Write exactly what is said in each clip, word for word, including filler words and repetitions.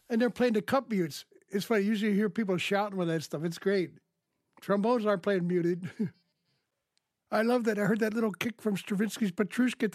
And they're playing the cup mutes. It's funny. Usually you hear people shouting with that stuff. It's great. Trombones aren't playing muted. I love that. I heard that little kick from Stravinsky's Petrushka.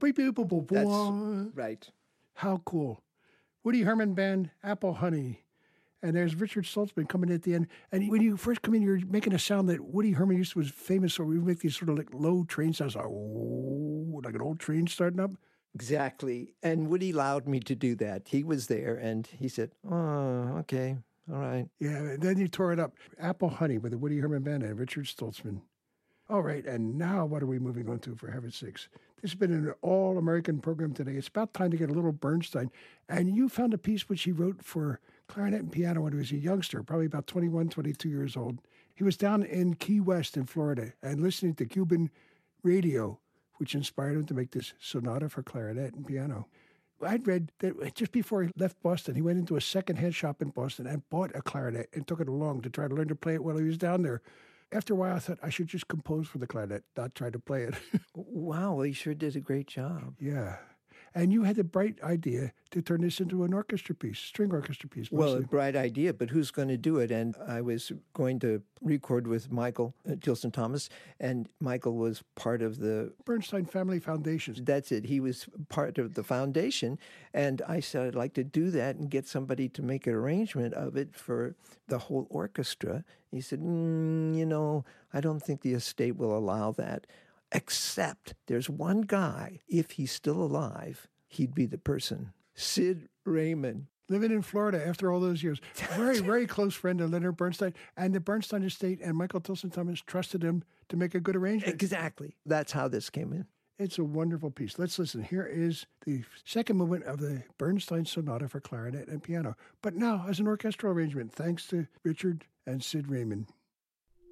That's right. How cool. Woody Herman Band, Apple Honey. And there's Richard Saltzman coming at the end. And when you first come in, you're making a sound that Woody Herman used to was famous for. We would make these sort of like low train sounds, like, oh, like an old train starting up. Exactly. And Woody allowed me to do that. He was there, and he said, oh, okay, all right. Yeah, and then you tore it up. Apple Honey with the Woody Herman Band and Richard Stoltzman. All right, and now what are we moving on to, for heaven's sakes? This has been an all-American program today. It's about time to get a little Bernstein. And you found a piece which he wrote for clarinet and piano when he was a youngster, probably about twenty-one, twenty-two years old. He was down in Key West in Florida and listening to Cuban radio, which inspired him to make this sonata for clarinet and piano. I'd read that just before he left Boston, he went into a second-hand shop in Boston and bought a clarinet and took it along to try to learn to play it while he was down there. After a while, I thought I should just compose for the clarinet, not try to play it. Wow, well, he sure did a great job. Yeah. And you had the bright idea to turn this into an orchestra piece, string orchestra piece. Mostly. Well, a bright idea, but who's going to do it? And I was going to record with Michael uh, Tilson Thomas, and Michael was part of the Bernstein Family Foundation. That's it. He was part of the foundation, and I said I'd like to do that and get somebody to make an arrangement of it for the whole orchestra. He said, mm, you know, I don't think the estate will allow that. Except there's one guy, if he's still alive, he'd be the person. Sid Raymond. Living in Florida after all those years. Very, very close friend of Leonard Bernstein. And the Bernstein estate and Michael Tilson Thomas trusted him to make a good arrangement. Exactly. That's how this came in. It's a wonderful piece. Let's listen. Here is the second movement of the Bernstein Sonata for clarinet and piano. But now as an orchestral arrangement, thanks to Richard and Sid Raymond.